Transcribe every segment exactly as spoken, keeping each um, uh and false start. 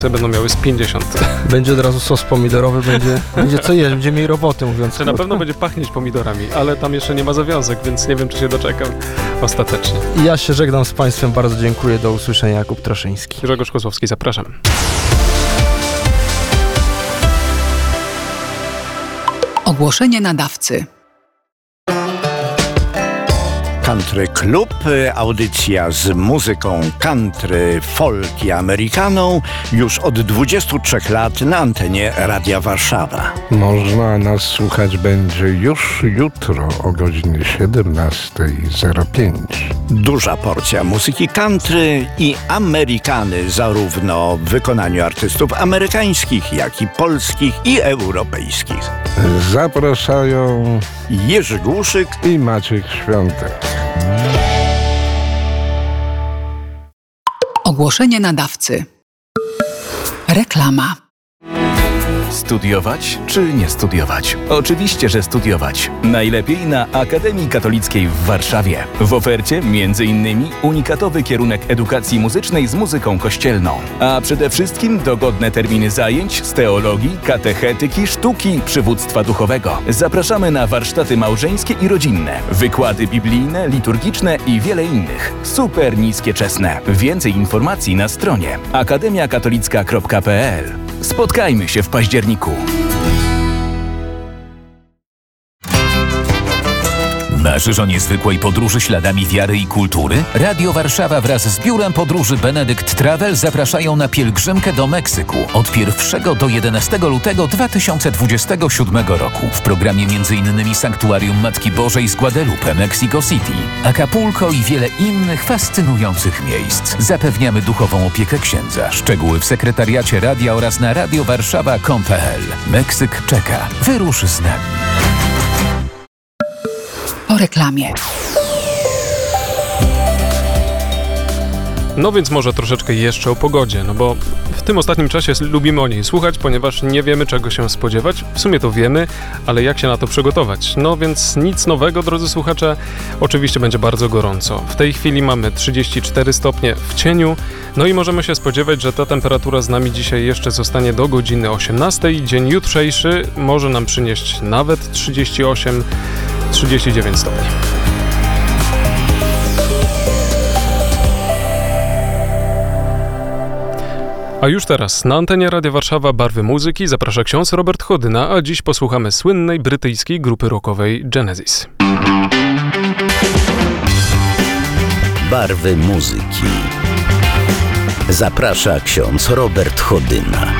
będą miały z pięćdziesiąt. Będzie od razu sos pomidorowy, będzie, będzie co jeść, będzie mieli roboty, mówiąc. Czy na pewno będzie pachnieć pomidorami, ale tam jeszcze nie ma zawiązek, więc nie wiem, czy się doczekam ostatecznie. I ja się żegnam z Państwem, bardzo dziękuję, do usłyszenia, Jakub Troszyński. Grzegorz Kozłowski, zapraszam. Ogłoszenie nadawcy. Country Club, audycja z muzyką country, folk i amerykaną już od dwudziestu trzech lat na antenie Radia Warszawa. Można nas słuchać będzie już jutro o godzinie siedemnasta zero pięć. Duża porcja muzyki country i amerykany, zarówno w wykonaniu artystów amerykańskich, jak i polskich i europejskich. Zapraszają Jerzy Głuszyk i Maciek Świątek. Ogłoszenie nadawcy. Reklama. Studiować czy nie studiować? Oczywiście, że studiować. Najlepiej na Akademii Katolickiej w Warszawie. W ofercie między innymi unikatowy kierunek edukacji muzycznej z muzyką kościelną. A przede wszystkim dogodne terminy zajęć z teologii, katechetyki, sztuki, przywództwa duchowego. Zapraszamy na warsztaty małżeńskie i rodzinne, wykłady biblijne, liturgiczne i wiele innych. Super niskie czesne. Więcej informacji na stronie akademia katolicka kropka p l. Spotkajmy się w październiku. Marzysz o niezwykłej podróży śladami wiary i kultury? Radio Warszawa wraz z biurem podróży Benedykt Travel zapraszają na pielgrzymkę do Meksyku od pierwszego do jedenastego lutego dwa tysiące dwudziestego siódmego roku. W programie m.in. Sanktuarium Matki Bożej z Guadalupe, Mexico City, Acapulco i wiele innych fascynujących miejsc. Zapewniamy duchową opiekę księdza. Szczegóły w sekretariacie radia oraz na radiowarszawa kropka com kropka p l. Meksyk czeka. Wyrusz z nami. Po reklamie. No więc może troszeczkę jeszcze o pogodzie, no bo w tym ostatnim czasie lubimy o niej słuchać, ponieważ nie wiemy, czego się spodziewać. W sumie to wiemy, ale jak się na to przygotować? No więc nic nowego, drodzy słuchacze. Oczywiście będzie bardzo gorąco. W tej chwili mamy trzydzieści cztery stopnie w cieniu, no i możemy się spodziewać, że ta temperatura z nami dzisiaj jeszcze zostanie do godziny osiemnastej. Dzień jutrzejszy może nam przynieść nawet trzydzieści osiem trzydzieści dziewięć stopni. A już teraz na antenie Radia Warszawa Barwy Muzyki zaprasza ksiądz Robert Chodyna, a dziś posłuchamy słynnej brytyjskiej grupy rockowej Genesis. Barwy Muzyki. Zaprasza ksiądz Robert Chodyna.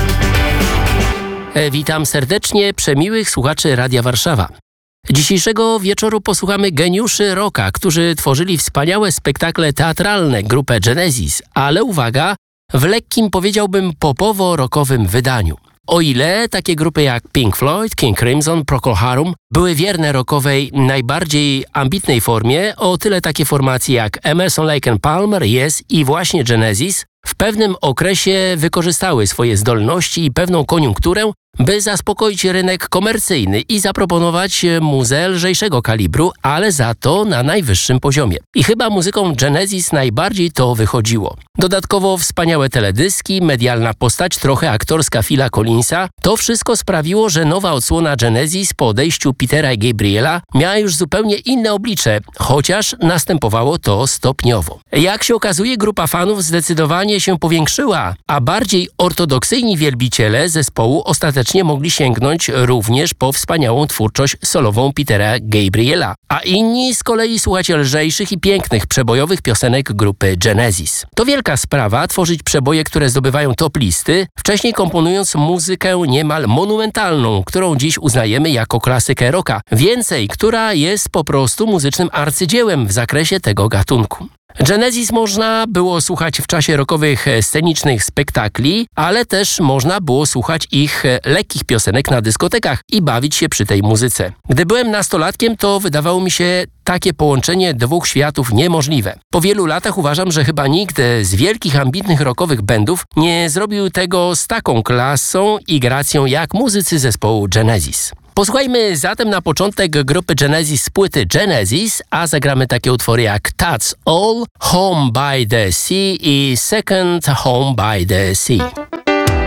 E, witam serdecznie przemiłych słuchaczy Radia Warszawa. Dzisiejszego wieczoru posłuchamy geniuszy rocka, którzy tworzyli wspaniałe spektakle teatralne, grupę Genesis, ale uwaga, w lekkim, powiedziałbym, popowo-rockowym wydaniu. O ile takie grupy jak Pink Floyd, King Crimson, Procol Harum były wierne rockowej najbardziej ambitnej formie, o tyle takie formacje jak Emerson, Lake and Palmer, Yes i właśnie Genesis w pewnym okresie wykorzystały swoje zdolności i pewną koniunkturę, by zaspokoić rynek komercyjny i zaproponować muzę lżejszego kalibru, ale za to na najwyższym poziomie. I chyba muzyką Genesis najbardziej to wychodziło. Dodatkowo wspaniałe teledyski, medialna postać, trochę aktorska Phila Collinsa, to wszystko sprawiło, że nowa odsłona Genesis po odejściu Petera i Gabriela miała już zupełnie inne oblicze, chociaż następowało to stopniowo. Jak się okazuje, grupa fanów zdecydowanie się powiększyła, a bardziej ortodoksyjni wielbiciele zespołu ostatecznie mogli sięgnąć również po wspaniałą twórczość solową Petera Gabriela, a inni z kolei słuchać lżejszych i pięknych przebojowych piosenek grupy Genesis. To wielka sprawa tworzyć przeboje, które zdobywają top listy, wcześniej komponując muzykę niemal monumentalną, którą dziś uznajemy jako klasykę rocka. Więcej, która jest po prostu muzycznym arcydziełem w zakresie tego gatunku. Genesis można było słuchać w czasie rockowych scenicznych spektakli, ale też można było słuchać ich lekkich piosenek na dyskotekach i bawić się przy tej muzyce. Gdy byłem nastolatkiem, to wydawało mi się takie połączenie dwóch światów niemożliwe. Po wielu latach uważam, że chyba nikt z wielkich, ambitnych rockowych bandów nie zrobił tego z taką klasą i gracją jak muzycy zespołu Genesis. Posłuchajmy zatem na początek grupy Genesis z płyty Genesis, a zagramy takie utwory jak That's All, Home by the Sea i Second Home by the Sea.